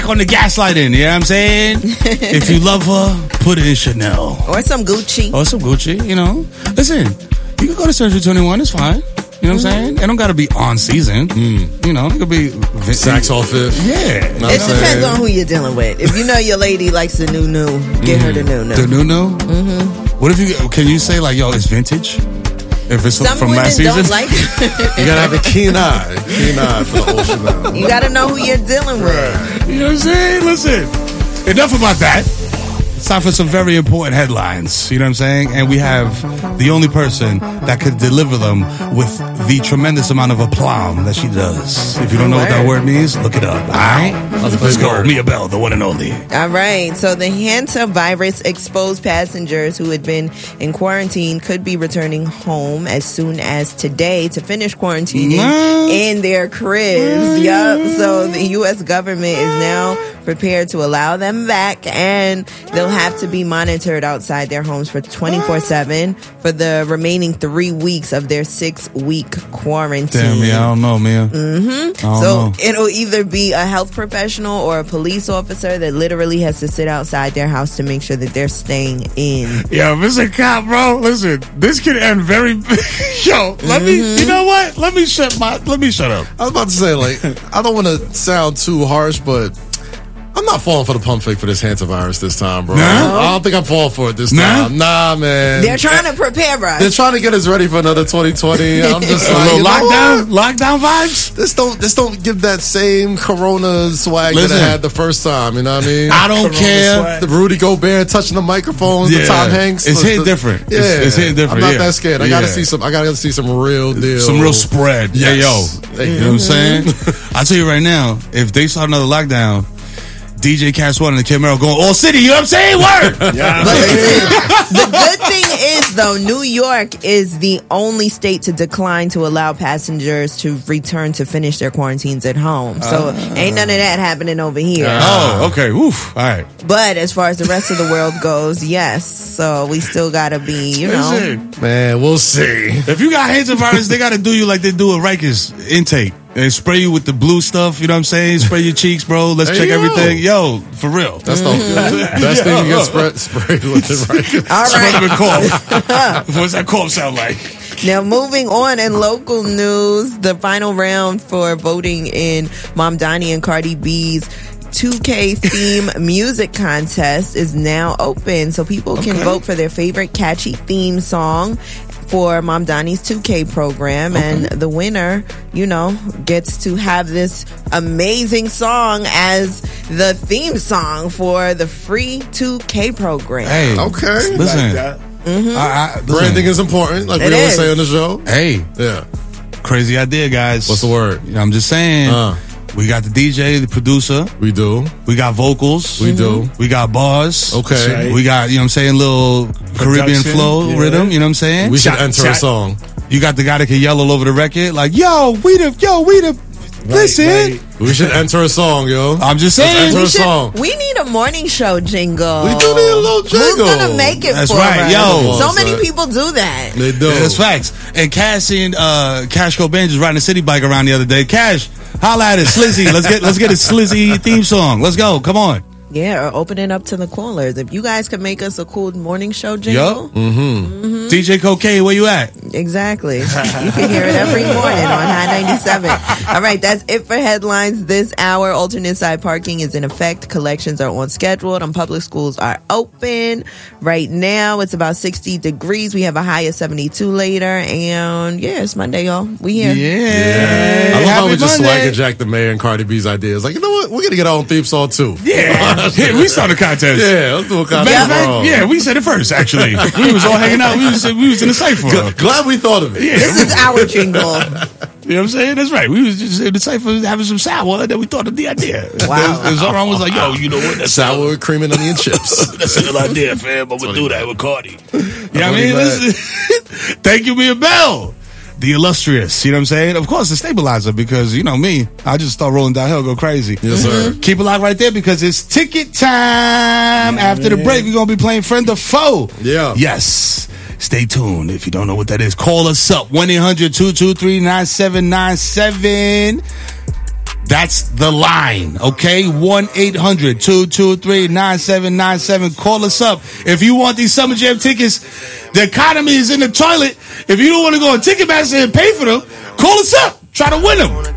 on the gaslighting, you know what I'm saying? If you love her, put it in Chanel. Or some Gucci. You know. Listen, you can go to Surgery 21, it's fine. You know what I'm saying? It don't got to be on season. You know, it could be... Sax off fifth. Yeah. It depends on who you're dealing with. If you know your lady likes the new, get her the new. The new? Mm-hmm. What if you... Can you say, like, yo, it's vintage? If it's some from last season? Don't like it. You gotta have a keen eye for the old Chanel. You gotta know who you're dealing with. You know what I'm saying? Listen, enough about that. It's time for some very important headlines. You know what I'm saying? And we have the only person that could deliver them with the tremendous amount of aplomb that she does. If you don't know what that word means, look it up. All right? Let's go. Mia Bell, the one and only. All right. So the hantavirus exposed passengers who had been in quarantine could be returning home as soon as today to finish quarantining in their cribs. Yup. So the U.S. government is now prepared to allow them back, and they'll have to be monitored outside their homes for 24/7 for the remaining 3 weeks of their 6-week quarantine. Damn, I don't know, man. So it'll either be a health professional or a police officer that literally has to sit outside their house to make sure that they're staying in. Yo, Mr. Cop, bro, listen, this could end very... Yo, let me... You know what? Let me shut up. I was about to say, like, I don't want to sound too harsh, but I'm not falling for the pump fake for this hantavirus this time, bro. I don't think I'm falling for it this time. Nah, man. They're trying to prepare us. They're trying to get us ready for another 2020. I'm just like, a little lockdown vibes. This don't give that same Corona swag that I had the first time. You know what I mean? I don't care. The Rudy Gobert touching the microphones, the Tom Hanks. It's hitting different. Yeah, it's hitting different. I'm not that scared. I gotta see some real deal, some real spread. Yes. Yeah, yo, you know what I'm saying? I'll tell you right now, if they start another lockdown, DJ Cash One and the Kid Merrill going all city, you know what I'm saying? Word! Yeah. The good thing is, though, New York is the only state to decline to allow passengers to return to finish their quarantines at home. So ain't none of that happening over here. Okay. Oof. All right. But as far as the rest of the world goes, yes. So we still gotta be, you know. Man, we'll see. If you got hantavirus, they gotta do you like they do a Rikers intake. They spray you with the blue stuff, you know what I'm saying? Spray your cheeks, bro. Let's check everything. Yo, for real. That's the best thing you get sprayed with it, right? All right. Spread them and cough. What's that cough sound like? Now, moving on in local news, the final round for voting in Mamdani and Cardi B's 2K theme music contest is now open, so people can vote for their favorite catchy theme song for Mamdani's 2K program, and the winner, you know, gets to have this amazing song as the theme song for the free 2K program. Hey, okay. Listen. Branding is important, like we always say on the show. Hey. Yeah. Crazy idea, guys. What's the word? I'm just saying. We got the DJ, the producer. We do. We got vocals. We do. We got bars. Okay. Right. We got, you know what I'm saying, little Caribbean flow rhythm, you know what I'm saying? We should enter a song. You got the guy that can yell all over the record, like, we the listen. Right. We should enter a song, yo. I'm just saying. Enter a song. We need a morning show jingle. We do need a little jingle. Who's gonna make it That's for right, us? yo. So many people do that. They do. Yeah, that's facts. And Cassie and Cash Cobain just riding a city bike around the other day. Cash, holla at it, Slizzy. Let's get a Slizzy theme song. Let's go. Come on. Yeah, or open it up to the callers. If you guys could make us a cool morning show jingle. DJ Cocaine, where you at? Exactly. You can hear it every morning on High 97. All right, that's it for headlines this hour. Alternate side parking is in effect. Collections are on schedule, and public schools are open. Right now, it's about 60 degrees. We have a high of 72 later, and yeah, it's Monday, y'all. We here. Yeah. I love how we just swagger Jack the Mayor and Cardi B's ideas. Like, you know what? We're going to get our own theme song, too. Yeah. Yeah, we started a contest. Yeah, let's do a contest. Yeah, we said it first, actually. We was all hanging out. We was in the cipher. Glad we thought of it. Yeah. This is our jingle. You know what I'm saying? That's right. We was just in the cipher having some sour, and then we thought of the idea. Wow. And Zoran was like, yo, you know what? That's sour cream and onion chips. That's a good idea, fam. But we'll do that with Cardi. You know what I mean? Thank you, Mia Bell. The illustrious, you know what I'm saying? Of course, the stabilizer, because you know me, I just start rolling downhill, go crazy. Yes, sir. Keep it locked right there because it's ticket time. After the break, we're going to be playing Friend or Foe. Yeah. Yes. Stay tuned. If you don't know what that is, call us up. 1-800-223-9797. That's the line, okay? 1-800-223-9797. Call us up. If you want these Summer Jam tickets, the economy is in the toilet. If you don't want to go on Ticketmaster and pay for them, call us up. Try to win them.